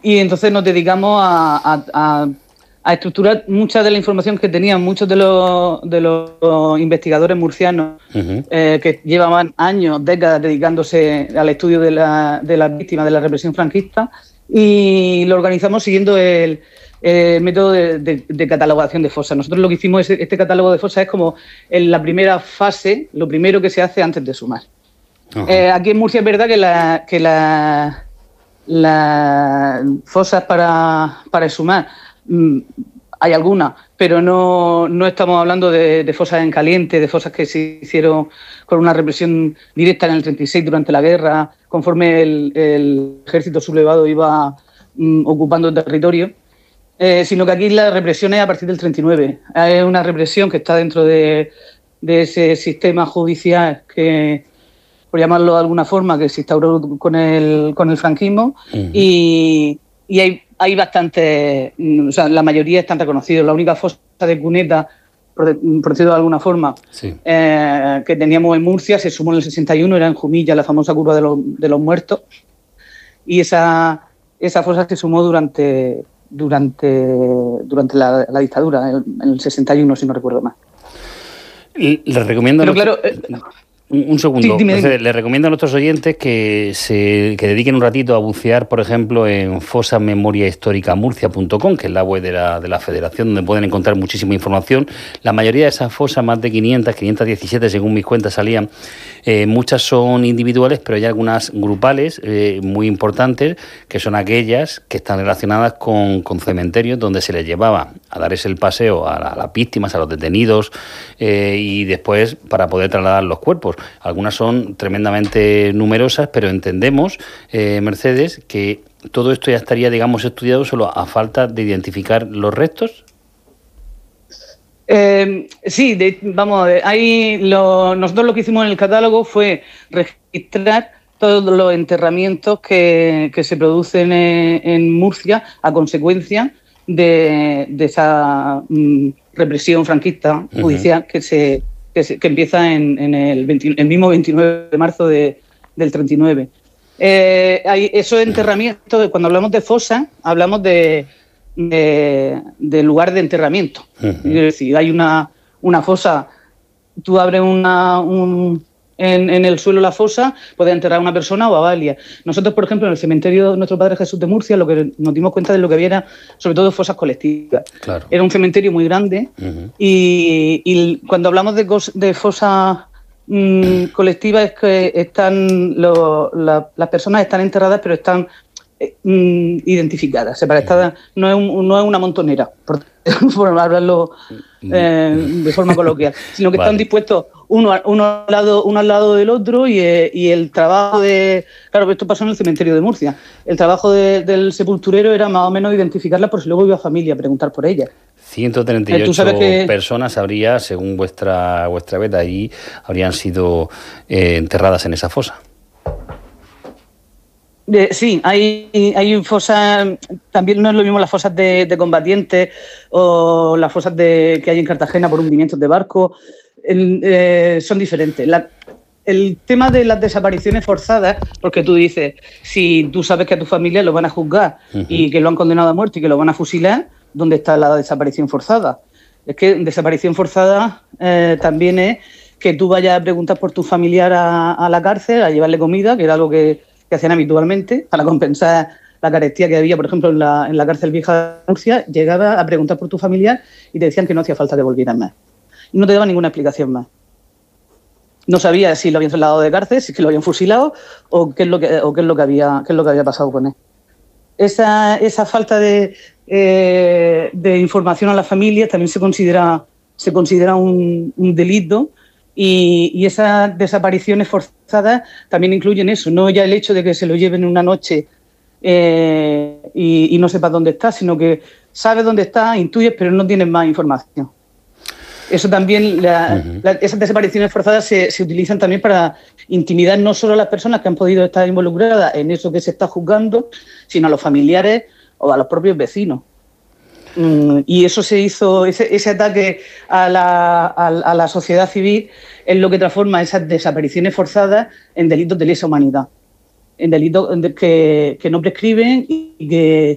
y entonces nos dedicamos a estructurar mucha de la información que tenían muchos de los investigadores murcianos que llevaban años, décadas dedicándose al estudio de las víctimas de la represión franquista, y lo organizamos siguiendo el método de catalogación de fosas. Nosotros lo que hicimos, este catálogo de fosas es como en la primera fase, lo primero que se hace antes de sumar. Aquí en Murcia es verdad que las fosas para exhumar hay algunas, pero no estamos hablando de fosas en caliente, de fosas que se hicieron con una represión directa en el 36 durante la guerra, conforme el ejército sublevado iba ocupando el territorio, sino que aquí la represión es a partir del 39. Es una represión que está dentro de ese sistema judicial que, por llamarlo de alguna forma, que se instauró con el franquismo, y hay bastantes, o sea, la mayoría están reconocidos. La única fosa de cuneta, por decirlo de alguna forma, que teníamos en Murcia, se sumó en el 61, era en Jumilla, la famosa curva de los muertos, y esa fosa se sumó durante la dictadura, en el 61, si no recuerdo mal. Les recomiendo... Pero claro... Un segundo. Sí, dime. Les recomiendo a nuestros oyentes que dediquen un ratito a bucear, por ejemplo, en fosamemoriahistoricamurcia.com, que es la web de la Federación, donde pueden encontrar muchísima información. La mayoría de esas fosas, más de 517 según mis cuentas salían, muchas son individuales, pero hay algunas grupales muy importantes, que son aquellas que están relacionadas con cementerios, donde se les llevaba a dar el paseo a las víctimas, a los detenidos, y después para poder trasladar los cuerpos. Algunas son tremendamente numerosas, pero entendemos, Mercedes, que todo esto ya estaría, digamos, estudiado solo a falta de identificar los restos. Sí, vamos a ver. Nosotros lo que hicimos en el catálogo fue registrar todos los enterramientos que se producen en Murcia a consecuencia de esa represión franquista judicial que empieza en el mismo 29 de marzo del 39. Hay esos enterramientos, cuando hablamos de fosa, hablamos de lugar de enterramiento. Es decir, hay una fosa, tú abres en el suelo la fosa, puedes enterrar a una persona o a varias. Nosotros, por ejemplo, en el cementerio de Nuestro Padre Jesús de Murcia, lo que nos dimos cuenta de lo que había era, sobre todo, fosas colectivas. Claro. Era un cementerio muy grande y cuando hablamos de fosas colectivas es que las personas están enterradas, pero están identificadas, separadas. No es una montonera, por hablarlo de forma coloquial, sino que están dispuestos uno al lado del otro, y el trabajo claro, esto pasó en el cementerio de Murcia. El trabajo del sepulturero era más o menos identificarlas, por si luego iba familia a preguntar por ellas. 138 personas habría, según vuestra beta, allí habrían sido enterradas en esa fosa. Sí, hay fosas, también no es lo mismo las fosas de combatientes o las fosas que hay en Cartagena por hundimientos de barcos, son diferentes. El tema de las desapariciones forzadas, porque tú dices, si tú sabes que a tu familia lo van a juzgar y que lo han condenado a muerte y que lo van a fusilar, ¿dónde está la desaparición forzada? Es que desaparición forzada también es que tú vayas a preguntar por tu familiar a la cárcel, a llevarle comida, que era algo que hacían habitualmente para compensar la carestía que había, por ejemplo, en la cárcel vieja de Murcia. Llegaba a preguntar por tu familiar y te decían que no hacía falta que volvieran más. Y no te daban ninguna explicación más. No sabía si lo habían trasladado de cárcel, si es que lo habían fusilado o qué es lo que había pasado con él. Esa falta de información a las familias también se considera un delito. Y esas desapariciones forzadas también incluyen eso, no ya el hecho de que se lo lleven una noche y no sepas dónde está, sino que sabes dónde está, intuyes, pero no tienes más información. Eso también, esas desapariciones forzadas se utilizan también para intimidar no solo a las personas que han podido estar involucradas en eso que se está juzgando, sino a los familiares o a los propios vecinos. Y eso se hizo, ese ataque a la sociedad civil es lo que transforma esas desapariciones forzadas en delitos de lesa humanidad, en delitos que no prescriben y que